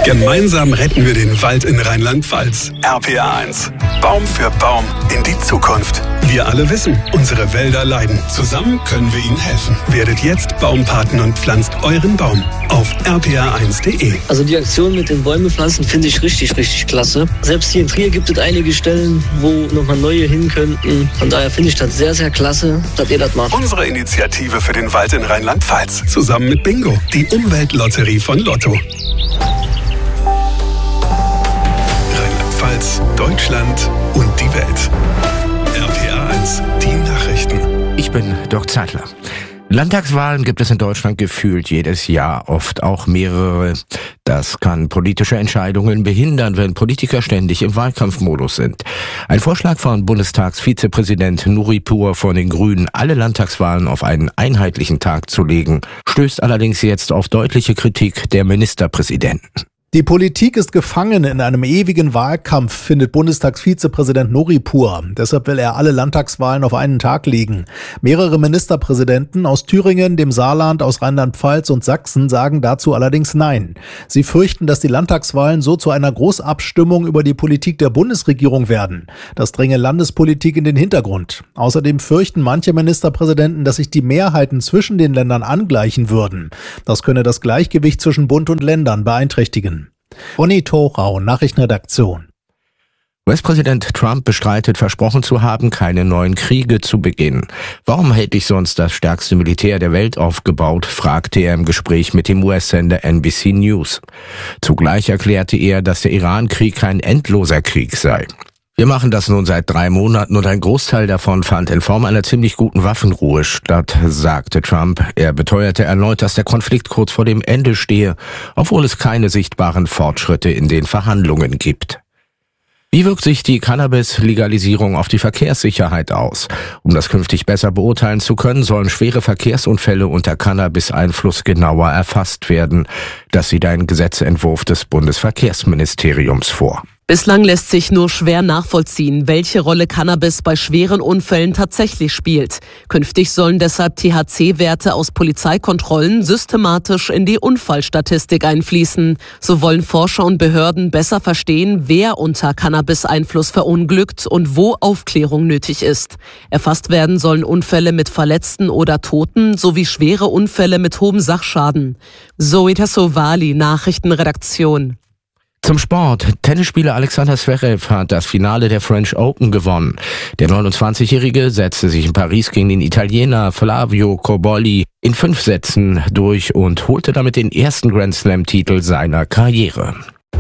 Gemeinsam retten wir den Wald in Rheinland-Pfalz. RPA 1. Baum für Baum in die Zukunft. Wir alle wissen, unsere Wälder leiden. Zusammen können wir ihnen helfen. Werdet jetzt Baumpaten und pflanzt euren Baum auf rpa1.de. Also die Aktion mit den Bäume pflanzen finde ich richtig klasse. Selbst hier in Trier gibt es einige Stellen, wo nochmal neue hin könnten. Von daher finde ich das sehr klasse, dass ihr das macht. Unsere Initiative für den Wald in Rheinland-Pfalz. Zusammen mit Bingo, die Umweltlotterie von Lotto. Rheinland-Pfalz, Deutschland und die Welt. RPA 1, die Nachrichten. Ich bin Dirk Zeitler. Landtagswahlen gibt es in Deutschland gefühlt jedes Jahr, oft auch mehrere. Das kann politische Entscheidungen behindern, wenn Politiker ständig im Wahlkampfmodus sind. Ein Vorschlag von Bundestagsvizepräsident Nuripur von den Grünen, alle Landtagswahlen auf einen einheitlichen Tag zu legen, stößt allerdings jetzt auf deutliche Kritik der Ministerpräsidenten. Die Politik ist gefangen in einem ewigen Wahlkampf, findet Bundestagsvizepräsident Nuripur. Deshalb will er alle Landtagswahlen auf einen Tag legen. Mehrere Ministerpräsidenten aus Thüringen, dem Saarland, aus Rheinland-Pfalz und Sachsen sagen dazu allerdings Nein. Sie fürchten, dass die Landtagswahlen so zu einer Großabstimmung über die Politik der Bundesregierung werden. Das dränge Landespolitik in den Hintergrund. Außerdem fürchten manche Ministerpräsidenten, dass sich die Mehrheiten zwischen den Ländern angleichen würden. Das könne das Gleichgewicht zwischen Bund und Ländern beeinträchtigen. Bonnie Thorau, Nachrichtenredaktion. US-Präsident Trump bestreitet, versprochen zu haben, keine neuen Kriege zu beginnen. Warum hätte ich sonst das stärkste Militär der Welt aufgebaut, fragte er im Gespräch mit dem US-Sender NBC News. Zugleich erklärte er, dass der Iran-Krieg kein endloser Krieg sei. Wir machen das nun seit 3 Monaten und ein Großteil davon fand in Form einer ziemlich guten Waffenruhe statt, sagte Trump. Er beteuerte erneut, dass der Konflikt kurz vor dem Ende stehe, obwohl es keine sichtbaren Fortschritte in den Verhandlungen gibt. Wie wirkt sich die Cannabis-Legalisierung auf die Verkehrssicherheit aus? Um das künftig besser beurteilen zu können, sollen schwere Verkehrsunfälle unter Cannabis-Einfluss genauer erfasst werden. Das sieht ein Gesetzentwurf des Bundesverkehrsministeriums vor. Bislang lässt sich nur schwer nachvollziehen, welche Rolle Cannabis bei schweren Unfällen tatsächlich spielt. Künftig sollen deshalb THC-Werte aus Polizeikontrollen systematisch in die Unfallstatistik einfließen. So wollen Forscher und Behörden besser verstehen, wer unter Cannabis-Einfluss verunglückt und wo Aufklärung nötig ist. Erfasst werden sollen Unfälle mit Verletzten oder Toten sowie schwere Unfälle mit hohem Sachschaden. Zoe Tassovali, Nachrichtenredaktion. Zum Sport. Tennisspieler Alexander Zverev hat das Finale der French Open gewonnen. Der 29-Jährige setzte sich in Paris gegen den Italiener Flavio Cobolli in 5 Sätzen durch und holte damit den ersten Grand-Slam-Titel seiner Karriere.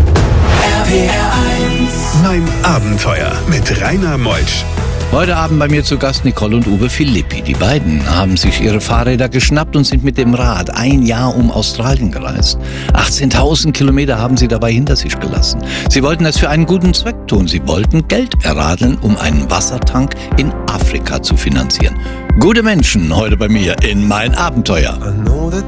Mein Abenteuer mit Rainer Meutsch. Heute Abend bei mir zu Gast Nicole und Uwe Filippi. Die beiden haben sich ihre Fahrräder geschnappt und sind mit dem Rad 1 Jahr um Australien gereist. 18.000 Kilometer haben sie dabei hinter sich gelassen. Sie wollten es für einen guten Zweck tun. Sie wollten Geld erradeln, um einen Wassertank in Afrika zu finanzieren. Gute Menschen heute bei mir in Mein Abenteuer.